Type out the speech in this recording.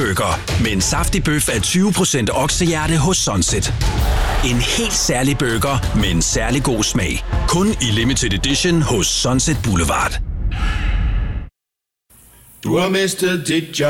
Burger med en saftig bøf af 20% oksehjerte hos Sunset. En helt særlig burger med en særlig god smag. Kun i limited edition hos Sunset Boulevard. Du har mistet dit job.